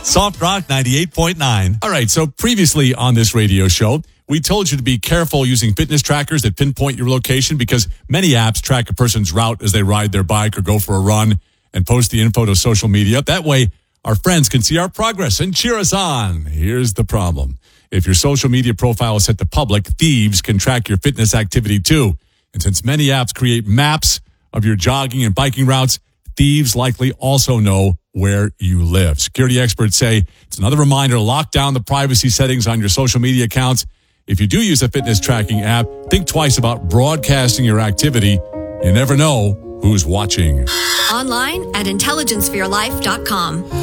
Soft Rock 98.9. All right, so previously on this radio show, we told you to be careful using fitness trackers that pinpoint your location because many apps track a person's route as they ride their bike or go for a run and post the info to social media. That way, our friends can see our progress and cheer us on. Here's the problem. If your social media profile is set to public, thieves can track your fitness activity too. And since many apps create maps of your jogging and biking routes, thieves likely also know where you live. Security experts say it's another reminder to lock down the privacy settings on your social media accounts. If you do use a fitness tracking app, think twice about broadcasting your activity. You never know who's watching. Online at intelligenceforyourlife.com.